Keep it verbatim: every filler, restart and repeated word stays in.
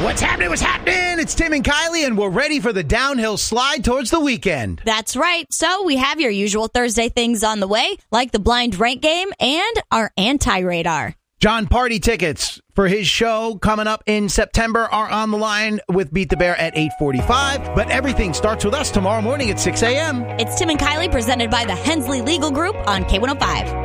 What's happening? What's happening? It's Tim and Kylie, and we're ready for the downhill slide towards the weekend. That's right. So we have your usual Thursday things on the way, like the blind rank game and our anti-radar. John Party tickets for his show coming up in September are on the line with Beat the Bear at eight forty-five. But everything starts with us tomorrow morning at six a.m. It's Tim and Kylie presented by the Hensley Legal Group on K one oh five.